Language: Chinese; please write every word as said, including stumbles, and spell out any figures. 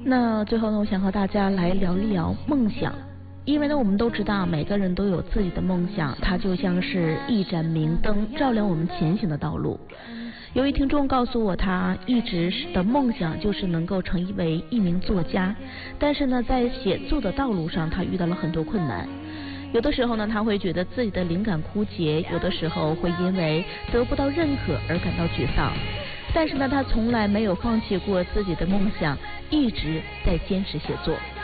那最后呢，我想和大家来聊一聊梦想。因为呢，我们都知道每个人都有自己的梦想，它就像是一盏明灯，照亮我们前行的道路。有一听众告诉我，他一直的梦想就是能够成为一名作家，但是呢，在写作的道路上，他遇到了很多困难。有的时候呢，他会觉得自己的灵感枯竭，有的时候会因为得不到认可而感到沮丧。但是呢，他从来没有放弃过自己的梦想，一直在坚持写作。